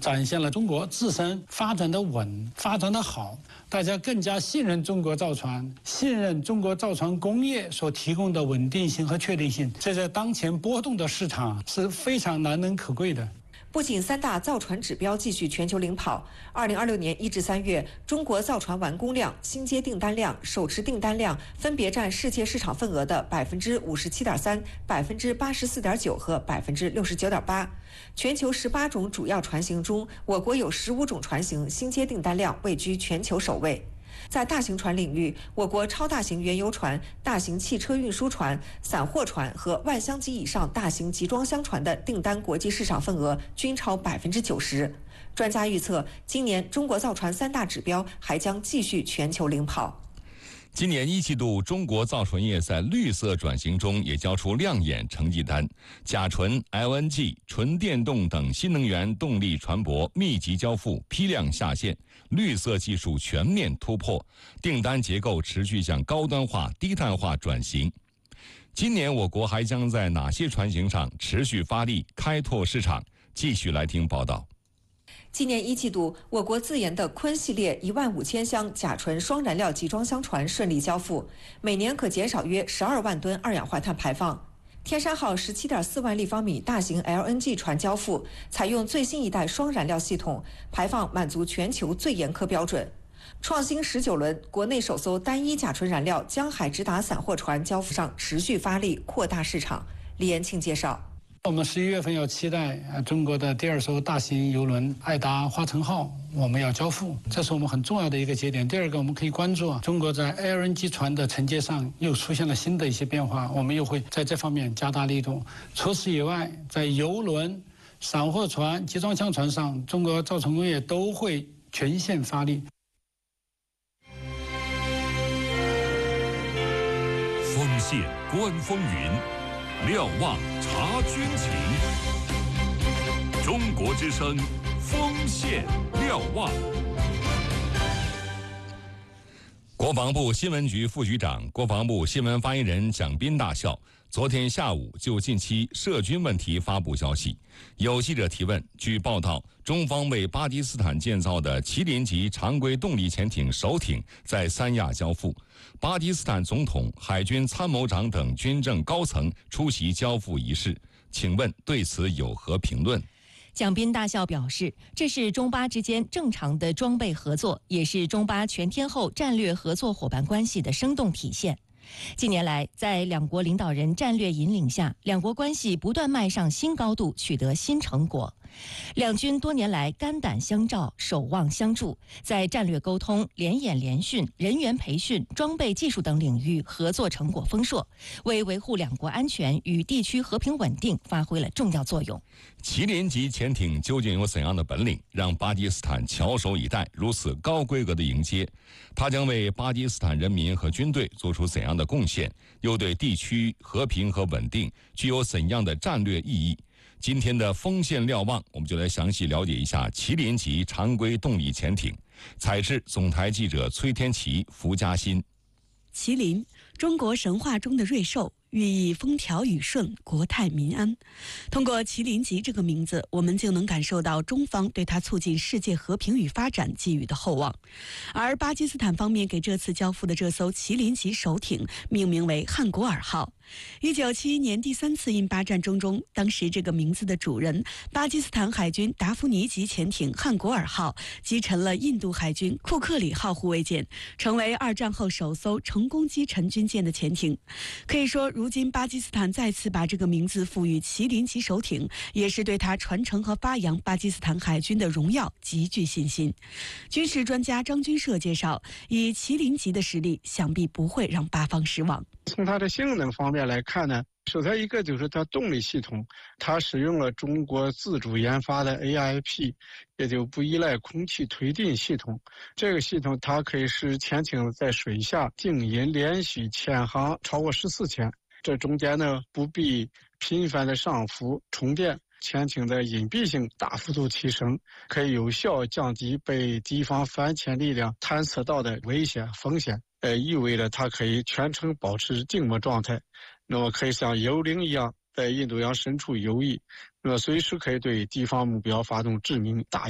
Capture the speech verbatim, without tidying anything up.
展现了中国自身发展的稳、发展的好，大家更加信任中国造船，信任中国造船工业所提供的稳定性和确定性，这在当前波动的市场是非常难能可贵的。 不仅三大造船指标继续全球领跑，二零二六年一至三月，中国造船完工量、新接订单量、手持订单量分别占世界市场份额的百分之五十七点三、百分之八十四点九和百分之六十九点八。全球十八种主要船型中，我国有十五种船型新接订单量位居全球首位。在大型船领域，我国超大型原油船、大型汽车运输船、散货船和万箱级以上大型集装箱船的订单国际市场份额均超百分之九十。专家预测，今年中国造船三大指标还将继续全球领跑。 今年一季度，中国造船业在绿色转型中也交出亮眼成绩单，甲醇、L N G、纯电动等新能源动力船舶密集交付，批量下线，绿色技术全面突破，订单结构持续向高端化、低碳化转型。今年我国还将在哪些船型上持续发力开拓市场？继续来听报道。 今年一季度，我国自研的鲲系列一万五千箱甲醇双燃料集装箱船顺利交付，每年可减少约十二万吨二氧化碳排放。天山号十七点四万立方米大型 L N G 船交付，采用最新一代双燃料系统，排放满足全球最严苛标准。创新十九轮国内首艘单一甲醇燃料江海直达散货船交付上持续发力，扩大市场。李延庆介绍。 我们十一月份要期待啊中国的第二艘大型邮轮爱达华晨号，我们要交付，这是我们很重要的一个节点。第二个，我们可以关注啊，中国在 L N G 船的承接上又出现了新的一些变化，我们又会在这方面加大力度。除此以外，在邮轮、散货船、集装箱船上，中国造船工业都会全线发力。 锋线观风云。瞭望察军情，中国之声，锋线瞭望。 国防部新闻局副局长、国防部新闻发言人蒋斌大校昨天下午就近期涉军问题发布消息。有记者提问，据报道，中方为巴基斯坦建造的麒麟级常规动力潜艇首艇在三亚交付，巴基斯坦总统、海军参谋长等军政高层出席交付仪式。请问对此有何评论？ 蒋斌大校表示，这是中巴之间正常的装备合作，也是中巴全天候战略合作伙伴关系的生动体现。近年来，在两国领导人战略引领下，两国关系不断迈上新高度，取得新成果。两军多年来肝胆相照、守望相助，在战略沟通、联演联训、人员培训、装备技术等领域合作成果丰硕，为维护两国安全与地区和平稳定发挥了重要作用。 麒麟级潜艇究竟有怎样的本领，让巴基斯坦翘首以待，如此高规格的迎接？它将为巴基斯坦人民和军队做出怎样的贡献？又对地区和平和稳定具有怎样的战略意义？今天的锋线瞭望，我们就来详细了解一下麒麟级常规动力潜艇。采制总台记者崔天琪、福嘉欣。 麒麟，中国神话中的瑞兽，寓意风调雨顺、国泰民安。通过麒麟级这个名字，我们就能感受到中方对它促进世界和平与发展寄予的厚望。而巴基斯坦方面给这次交付的这艘麒麟级首艇命名为汉古尔号。一九七一年第三次印巴战争中，当时这个名字的主人巴基斯坦海军达芙妮级潜艇汉古尔号击沉了印度海军库克里号护卫舰，成为二战后首艘成功击沉军舰的潜艇。可以说，如今巴基斯坦再次把这个名字赋予麒麟级首艇，也是对它传承和发扬巴基斯坦海军的荣耀极具信心。军事专家张军社介绍，以麒麟级的实力，想必不会让巴方失望。 从它的性能方面来看呢，首先一个就是它动力系统，它使用了中国自主研发的 A I P， 也就不依赖空气推进系统。这个系统它可以使潜艇在水下静音连续潜航超过十四天，这中间呢不必频繁的上浮充电，潜艇的隐蔽性大幅度提升，可以有效降低被敌方反潜力量探测到的危险风险。呃，意味着它可以全程保持静默状态，那么可以像幽灵一样在印度洋深处游弋，那么随时可以对敌方目标发动致命打击。